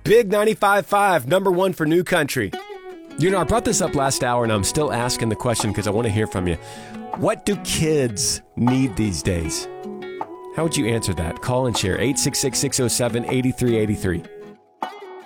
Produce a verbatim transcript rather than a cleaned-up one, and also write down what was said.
Big ninety-five point five, number one for New Country. You know, I brought this up last hour, and I'm still asking the question because I want to hear from you. What do kids need these days? How would you answer that? Call and share. eight six six, six oh seven, eight three eight three.